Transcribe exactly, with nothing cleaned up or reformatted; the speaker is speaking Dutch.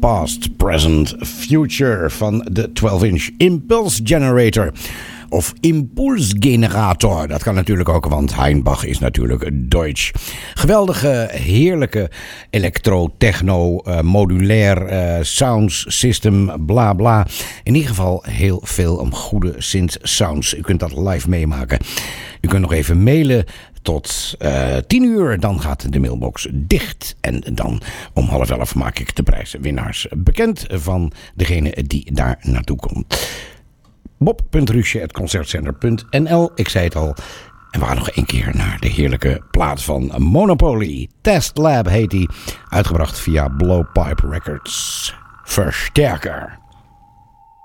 Past, Present, Future van de twaalf inch Impulse Generator. Of Impulsgenerator. Dat kan natuurlijk ook, want Heinbach is natuurlijk Duits. Geweldige, heerlijke electro, techno, uh, modulair uh, sounds system, bla bla. In ieder geval heel veel om goede synth sounds. U kunt dat live meemaken. U kunt nog even mailen tot uh, tien uur. Dan gaat de mailbox dicht. En dan om half elf maak ik de prijswinnaars bekend van degene die daar naartoe komt. bob punt ruusje apenstaartje concertcenter punt n l. Ik zei het al. En we gaan nog één keer naar de heerlijke plaat van Monopoly. Test Lab heet die. Uitgebracht via Blowpipe Records. Versterker.